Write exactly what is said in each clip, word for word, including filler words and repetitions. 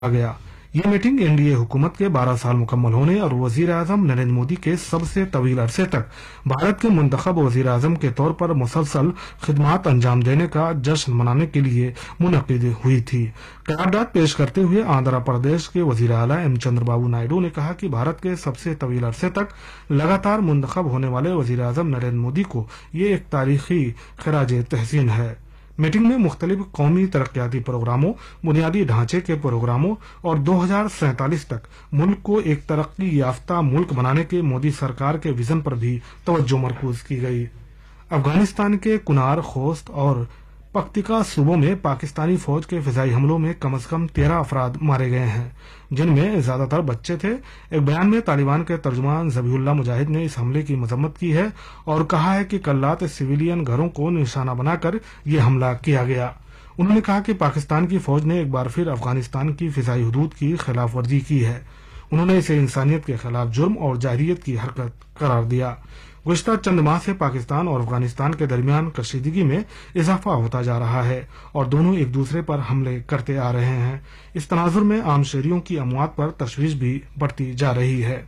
गया। ये meeting NDA हुकूमत के बारह साल मुकम्मल होने और वजीर आजम नरेंद्र मोदी के सबसे तवील अरसे तक भारत के मुंतखब वजीर आजम के तौर पर मुसलसल खिदमात अंजाम देने का जश्न मनाने के लिए मुनक्किद हुई थी। करारदाद पेश करते हुए आंध्र प्रदेश के वजीर आला एम चंद्रबाबू नायडू ने कहा कि भारत के सबसे तवील अरसे तक लगातार मुंतखब होने वाले वजीर आजम नरेंद्र मोदी को ये एक तारीखी खिराज तहसीन है। मीटिंग में मुख्तलिफ कौमी तरक्याती प्रोग्रामों, बुनियादी ढांचे के प्रोग्रामों और दो हजार सैंतालीस तक मुल्क को एक तरक्की याफ्ता मुल्क बनाने के मोदी सरकार के विजन पर भी तवज्जो मरकूज की गई। अफगानिस्तान के कुनार, खोस्त और पख्तिका सूबों में पाकिस्तानी फौज के फिजाई हमलों में कम अज कम तेरह अफराद मारे गए हैं, जिनमें ज्यादातर बच्चे थे। एक बयान में तालिबान के तर्जुमान ज़बीहुल्लाह मुजाहिद ने इस हमले की मजम्मत की है और कहा है कि कल रात सिविलियन घरों को निशाना बनाकर यह हमला किया गया। उन्होंने कहा कि पाकिस्तान की फौज ने एक बार फिर अफगानिस्तान की फिजाई हदूद की खिलाफ वर्जी की है। उन्होंने इसे इंसानियत के खिलाफ जुर्म और जाहिलियत की हरकत करार दिया। गुज़िश्ता चंद माह से पाकिस्तान और अफगानिस्तान के दरमियान कशीदगी में इजाफा होता जा रहा है और दोनों एक दूसरे पर हमले करते आ रहे हैं। इस तनाजुर में आम शहरियों की अमवात पर तशवीश भी बढ़ती जा रही है।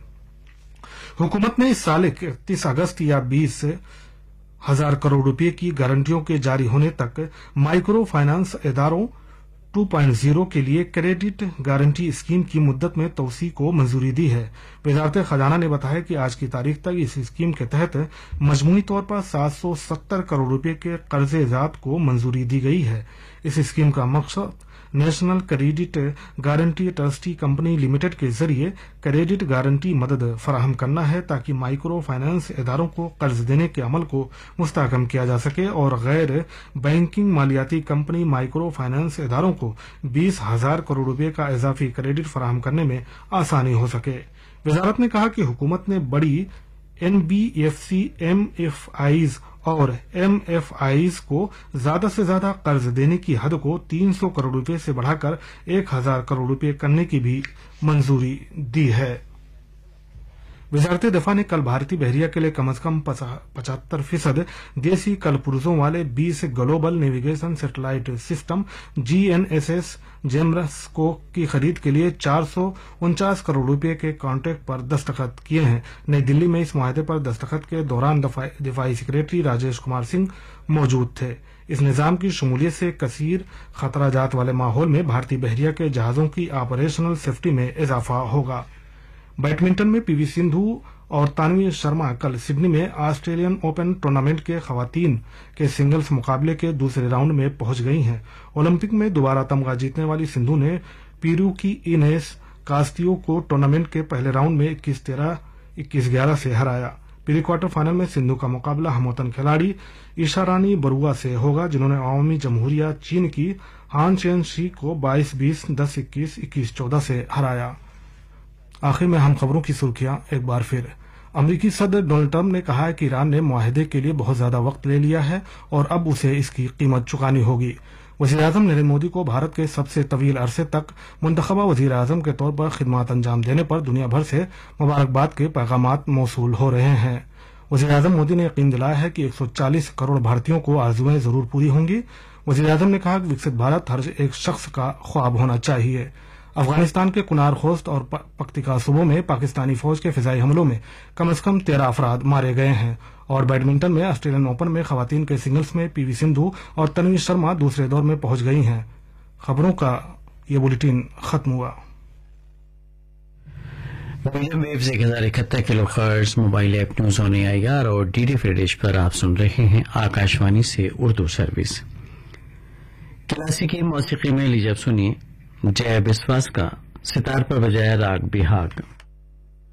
हुकूमत ने इस साल इकतीस अगस्त या बीस हजार करोड़ रुपए की गारंटियों के जारी होने तक माइक्रो फाइनेंस इदारों टू पॉइंट ज़ीरो के लिए क्रेडिट गारंटी स्कीम की मुद्दत में तोसी को मंजूरी दी है। वजारत खजाना ने बताया कि आज की तारीख तक इस स्कीम के तहत मजमूई तौर पर सात सौ सत्तर करोड़ रुपए के कर्जे जात को मंजूरी दी गई है। इस स्कीम का मकसद national credit guarantee trustee company limited के जरिए क्रेडिट गारंटी मदद फराहम करना है, ताकि माइक्रो फाइनेंस इदारों को कर्ज देने के अमल को मुस्तहकम किया जा सके और गैर बैंकिंग मालियाती कंपनी माइक्रो फाइनेंस इदारों को बीस हजार करोड़ रुपए का इजाफी क्रेडिट फराहम करने में आसानी हो सके। वजारत ने कहा कि हुकूमत ने बड़ी एनबीएफसी, एमएफआईज और एमएफआईज को ज्यादा से ज्यादा कर्ज देने की हद को तीन सौ करोड़ रुपए से बढ़ाकर एक हजार करोड़ रुपए करने की भी मंजूरी दी है। वजारत दफा ने कल भारतीय बहरिया के लिए कम अज कम पचहत्तर फीसद देसी कलपुर्जों वाले बीस global navigation satellite system GNSS जेमरस को की खरीद के लिए चार सौ उनचास करोड़ रुपए के कॉन्ट्रैक्ट पर दस्तखत किए हैं। नई दिल्ली में इस मुआहदे पर दस्तखत के दौरान दिफाई सेक्रेटरी राजेश कुमार सिंह मौजूद थे। इस निजाम की शमूलियत से कसीर खतराजात वाले माहौल में भारतीय बहरिया के जहाजों की ऑपरेशनल सेफ्टी में इजाफा होगा। बैडमिंटन में पीवी सिंधु और तानवी शर्मा कल सिडनी में ऑस्ट्रेलियन ओपन टूर्नामेंट के खवातीन के सिंगल्स मुकाबले के दूसरे राउंड में पहुंच गई हैं। ओलंपिक में दोबारा तमगा जीतने वाली सिंधु ने पेरू की इनेस कास्तियो को टूर्नामेंट के पहले राउंड में इक्कीस तेरह, इक्कीस ग्यारह से हराया। प्री क्वार्टर फाइनल में सिंधु का मुकाबला हमवतन खिलाड़ी ईशारानी बरुआ से होगा, जिन्होंने अवामी जमहूरिया चीन की हान चेन शी को बाईस बीस, दस इक्कीस, इक्कीस चौदह से हराया। आखिर में हम खबरों की सुर्खियां एक बार फिर। अमरीकी सदर डोनाल्ड ट्रंप ने कहा है कि ईरान ने मुआहदे के लिए बहुत ज्यादा वक्त ले लिया है और अब उसे इसकी कीमत चुकानी होगी। वजीर आजम नरेंद्र मोदी को भारत के सबसे तवील अरसे तक मुंतखबा वजीर आजम के तौर पर खिदमात अंजाम देने पर दुनिया भर से मुबारकबाद के पैगामात मौसूल हो रहे हैं। वजीर आजम मोदी ने यकीन दिलाया है कि एक सौ चालीस करोड़ भारतीयों को आरजुएं जरूर पूरी होंगी। वजीर आजम ने कहा कि विकसित भारत हर एक शख्स का ख्वाब होना चाहिए। अफगानिस्तान के कुनार, खोस्त और पख्तिका सूबों में पाकिस्तानी फौज के फिजाई हमलों में कम से कम तेरह अफराद मारे गए हैं। और बैडमिंटन में ऑस्ट्रेलियन ओपन में खवातीन के सिंगल्स में पीवी सिंधु और तन्वी शर्मा दूसरे दौर में पहुंच गई हैं। खबरों का ये बुलेटिन खत्म हुआ। मीडियम वेव्स एक हजार इकहत्तर kilo hertz mobile app news on AIR और डीडी फ्री डिश पर आप सुन रहे हैं आकाशवाणी से उर्दू सर्विस। क्लासिकी मौसीकी में लीजिए सुनिए जय विश्वास का सितार पर बजाया राग बिहाग।